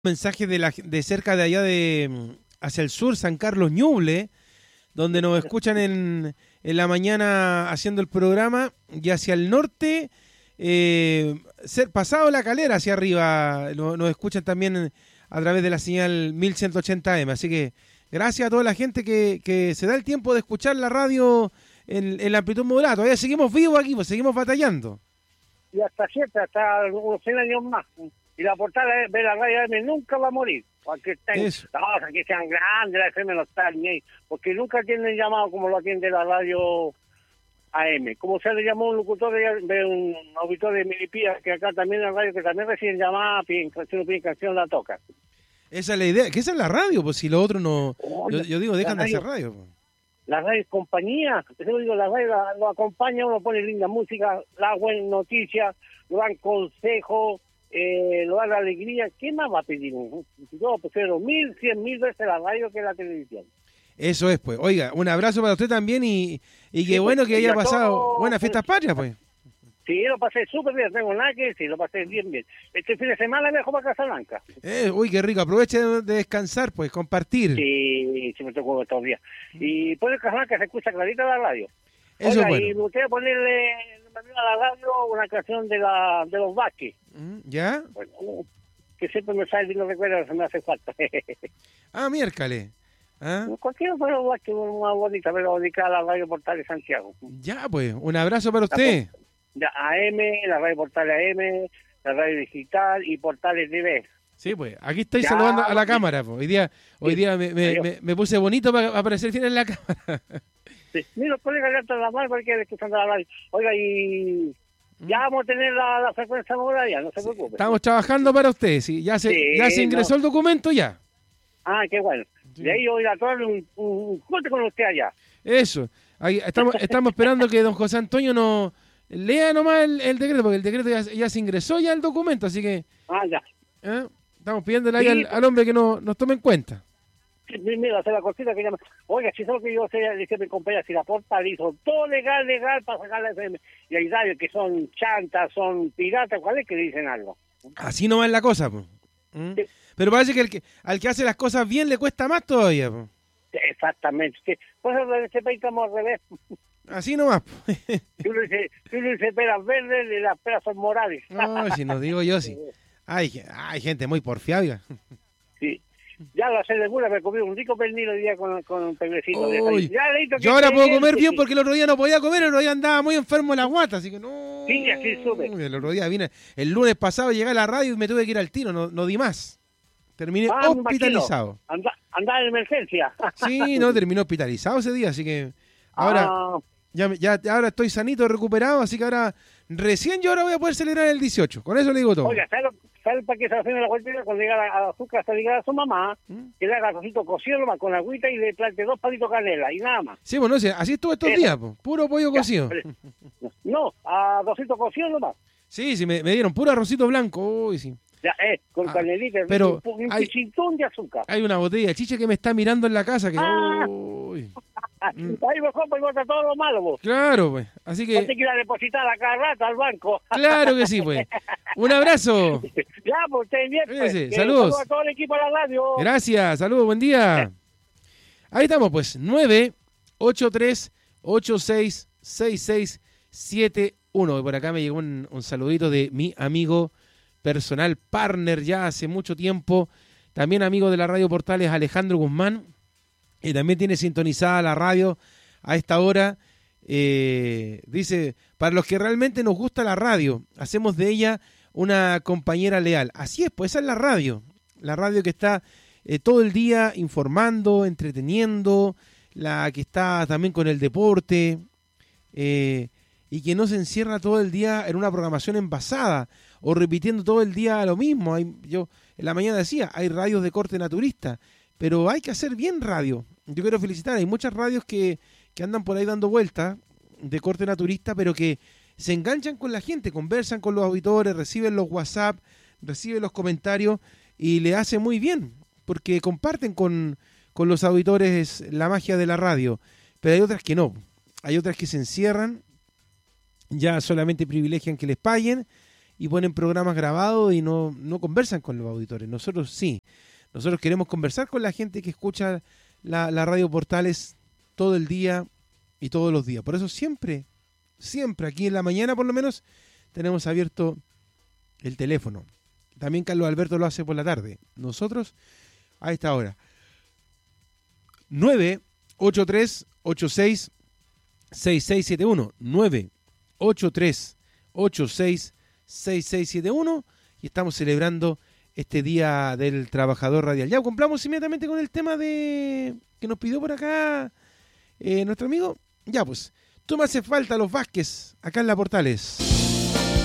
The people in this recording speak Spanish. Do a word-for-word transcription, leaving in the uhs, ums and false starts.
mensajes de, la, de cerca de allá de hacia el sur, San Carlos Ñuble, donde nos escuchan en, en la mañana haciendo el programa, y hacia el norte, eh, ser, pasado la Calera hacia arriba, no, nos escuchan también a través de la señal mil ciento ochenta eme. Así que gracias a toda la gente que, que se da el tiempo de escuchar la radio en, en la amplitud modulada. Todavía seguimos vivos aquí, pues seguimos batallando. Y hasta siempre, hasta unos cien años más. Y la portada de la radio A M nunca va a morir. Aunque estén, no, que sean grandes, la F M no está ni ahí. Porque nunca tienen llamado como lo atiende la radio A M. Como se le llamó un locutor de, de un auditor de Milipía, que acá también en la radio, que también reciben llamada, piden, si no piden canción, la toca. Esa es la idea, que esa es la radio, pues si lo otro no... Yo, yo digo, dejan de hacer radio. Pues. La radio es compañía, yo digo, la radio la, lo acompaña, uno pone linda música, la buena noticia, lo dan consejo, eh, lo dan la alegría. ¿Qué más va a pedir? Yo prefiero mil, cien mil veces la radio que la televisión. Eso es, pues. Oiga, un abrazo para usted también y, y qué sí, bueno pues, que haya pasado todo, buenas fiestas patrias, pues. Sí, lo pasé súper bien, no tengo nada que decir, lo pasé bien, bien. Este fin de semana me dejó para Casablanca. Eh, uy, qué rico, aproveche de, de descansar, pues, compartir. Sí, sí me tocó estos días. Y por el Casablanca se escucha clarita la radio. Eso Oiga, es bueno. Y me gustaría ponerle a la radio una canción de la de los Vázquez. ¿Ya? Bueno, que siempre me sale y no recuerdo, se me hace falta. Ah, miércoles. ¿Ah? Cualquier de los Vázquez más bonita, pero dedicada a la radio Portales Santiago. Ya, pues, un abrazo para usted. Ya, A M, la radio Portales A M, la radio digital y Portales T V. Sí, pues, aquí estoy ya, saludando a la cámara. Pues. Hoy día hoy día me, me, me, me puse bonito para aparecer bien en la cámara. Sí. Mira, los colegas levantan la mano porque escuchando la radio. Oiga, y ya vamos a tener la, la frecuencia modularia, no se preocupe. Sí, estamos trabajando para usted, sí, ya se, sí, ya se ingresó no. el documento ya. Ah, qué bueno. Sí. De ahí yo voy a tomar un, un corte con usted allá. Eso, ahí estamos, estamos esperando que don José Antonio nos lea nomás el, el decreto, porque el decreto ya, ya se ingresó ya el documento, así que... Ah, ya. ¿eh? Estamos pidiéndole ahí sí, al, al hombre que no, nos tome en cuenta. Sí, mira, hacer la cosita que llama. Oiga, si solo que yo sé, dice mi compañera, si la porta hizo todo legal, legal para sacar la F M. Y hay radios que son chantas, son piratas, ¿cuál es que dicen algo? Así no va en la cosa, pues. ¿Mm? Sí. Pero parece que, el que al que hace las cosas bien le cuesta más todavía, pues. Exactamente. Sí. Por eso en este país estamos al revés. Así nomás. Si uno dice, si uno dice peras verdes, y las peras son morales. No, si no digo yo, sí. Hay, hay gente muy porfiada. Sí. Ya la segura me comí un rico pernil hoy día con, con un pegrecito. Uy, ya, yo ahora puedo comer bien porque el otro día no podía comer, el otro día andaba muy enfermo de la guata, así que no. Sí, así sube. El otro día vine, el lunes pasado llegué a la radio y me tuve que ir al tiro, no, no di más. Terminé ah, hospitalizado. Anda, andaba en emergencia. Sí, no, terminé hospitalizado ese día, así que ahora ah. ya, ya ahora estoy sanito, recuperado, así que ahora recién yo ahora voy a poder celebrar el dieciocho. Con eso le digo todo. Oiga, ¿sabes ¿sabe para qué se hace la vuelta? Cuando llega a la azúcar, se diga a su mamá, ¿Mm? que le haga arrocito cocido nomás con agüita y le plante dos palitos de canela y nada más. Sí, bueno, así estuvo estos Eso. días, po. Puro pollo ya, cocido. No, arrocito cocido nomás. Sí, sí, me, me dieron puro arrocito blanco, uy, sí. Ya, eh, con ah, canelita, pero un, un hay, pichintón de azúcar. Hay una botella de chiche que me está mirando en la casa, que... Ah. Uy. Ahí mejor pues bota todo lo malo, vos. Claro, pues, así que... No te quieras depositar a cada rato al banco. Claro que sí, pues. Un abrazo. Ya, pues, ustedes bien, pues. Saludos. Saludos a todo el equipo de la radio. Gracias, saludos, buen día. Ahí estamos, pues, nueve ocho tres ocho seis seis seis siete uno. Y por acá me llegó un, un saludito de mi amigo personal, partner ya hace mucho tiempo, también amigo de la radio Portales, Alejandro Guzmán, y también tiene sintonizada la radio a esta hora. Eh, dice, para los que realmente nos gusta la radio, hacemos de ella una compañera leal. Así es, pues esa es la radio, la radio que está eh, todo el día informando, entreteniendo, la que está también con el deporte, eh, y que no se encierra todo el día en una programación envasada o repitiendo todo el día lo mismo. Hay, yo en la mañana decía, hay radios de corte naturista, pero hay que hacer bien radio. Yo quiero felicitar, hay muchas radios que, que andan por ahí dando vueltas de corte naturista, pero que se enganchan con la gente, conversan con los auditores, reciben los WhatsApp, reciben los comentarios y le hace muy bien, porque comparten con, con los auditores la magia de la radio. Pero hay otras que no, hay otras que se encierran, ya solamente privilegian que les paguen y ponen programas grabados y no, no conversan con los auditores. Nosotros sí. Nosotros queremos conversar con la gente que escucha la, la radio Portales todo el día y todos los días. Por eso siempre, siempre aquí en la mañana por lo menos, tenemos abierto el teléfono. También Carlos Alberto lo hace por la tarde. Nosotros a esta hora. nueve ocho tres ocho seis seis seis siete uno. nueve ocho tres ocho seis seis seis siete uno. Y estamos celebrando este Día del Trabajador Radial. Ya cumplamos inmediatamente con el tema de que nos pidió por acá eh, nuestro amigo. Ya pues, tú me haces falta los Vázquez acá en la Portales.